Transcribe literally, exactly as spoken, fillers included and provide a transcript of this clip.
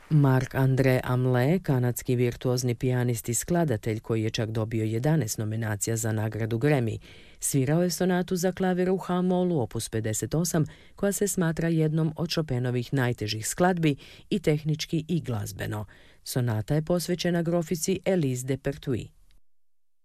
Marc-André Amelie, kanadski virtuozni pijanist i skladatelj koji je čak dobio jedanaest nominacija za nagradu Grammy, svirao je sonatu za klavir u ha-molu opus pedeset osam, koja se smatra jednom od Chopinovih najtežih skladbi i tehnički i glazbeno. Sonata je posvećena grofici Elise de Pertuis.